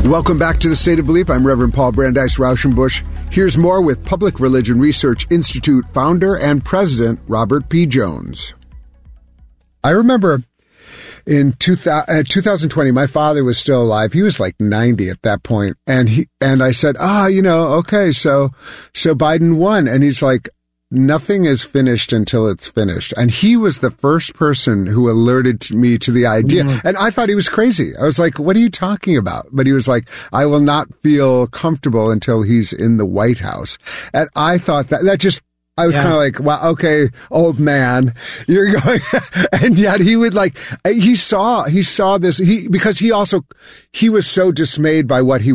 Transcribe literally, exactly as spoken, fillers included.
Welcome back to the State of Belief. I'm Reverend Paul Brandeis Rauschenbusch. Here's more with Public Religion Research Institute founder and president Robert P. Jones. I remember in two thousand twenty, my father was still alive. He was like ninety at that point, and he and I said, "Ah, you know, okay, so so Biden won," and he's like, "Nothing is finished until it's finished." And he was the first person who alerted me to the idea. Mm-hmm. And I thought he was crazy. I was like, what are you talking about? But he was like, I will not feel comfortable until he's in the White House. And I thought that, that just, I was yeah. kind of like, wow, okay, old man, you're going, and yet he would like, he saw, he saw this, he, because he also, he was so dismayed by what he